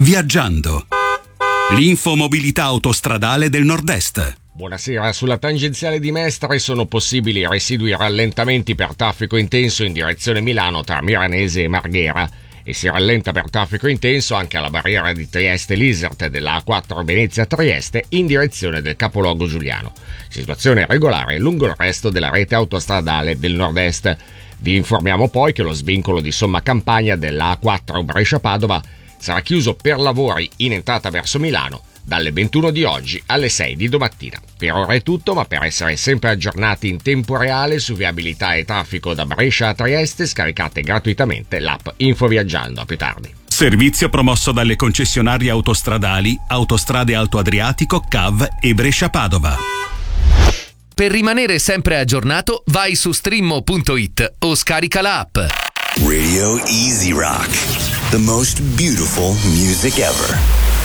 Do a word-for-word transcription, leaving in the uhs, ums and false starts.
Viaggiando. L'infomobilità autostradale del Nord-Est. Buonasera, sulla tangenziale di Mestre sono possibili residui rallentamenti per traffico intenso in direzione Milano tra Miranese e Marghera e si rallenta per traffico intenso anche alla barriera di Trieste-Lisert della A quattro Venezia-Trieste in direzione del capoluogo giuliano. Situazione regolare lungo il resto della rete autostradale del Nord-Est. Vi informiamo poi che lo svincolo di Somma Campagna della A quattro Brescia-Padova sarà chiuso per lavori in entrata verso Milano dalle ventuno di oggi alle sei di domattina. Per ora è tutto, ma per essere sempre aggiornati in tempo reale su viabilità e traffico da Brescia a Trieste scaricate gratuitamente l'app Infoviaggiando. A più tardi. Servizio promosso dalle concessionarie autostradali Autostrade Alto Adriatico, C A V e Brescia-Padova. Per rimanere sempre aggiornato, vai su streammo punto it o scarica l'app. Radio Easy Rock, the most beautiful music ever.